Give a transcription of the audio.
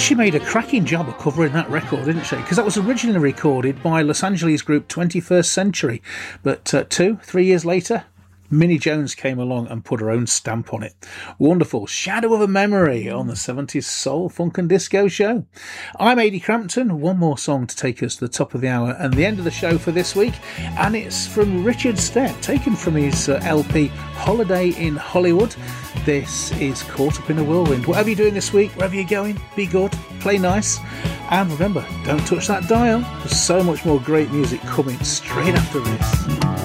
She made a cracking job of covering that record, didn't she? Because that was originally recorded by Los Angeles group 21st Century, but 2-3 years later, Minnie Jones came along and put her own stamp on it. Wonderful. Shadow of a Memory on the 70s Soul, Funk and Disco Show. I'm Ady Crampton. One more song to take us to the top of the hour and the end of the show for this week. And it's from Richard Stepp, taken from his LP Holiday in Hollywood. This is Caught Up in a Whirlwind. Whatever you're doing this week, wherever you're going, be good, play nice. And remember, don't touch that dial. There's so much more great music coming straight after this.